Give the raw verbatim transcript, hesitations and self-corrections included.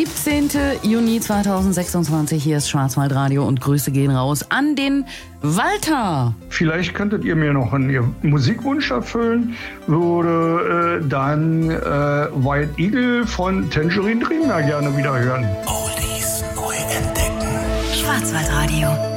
siebzehnten Juni zweitausendsechsundzwanzig. Hier ist Schwarzwaldradio und Grüße gehen raus an den Walter. Vielleicht könntet ihr mir noch einen Musikwunsch erfüllen. Würde äh, dann äh, White Eagle von Tangerine Dream gerne wieder hören. Oldies neu entdecken. Schwarzwaldradio.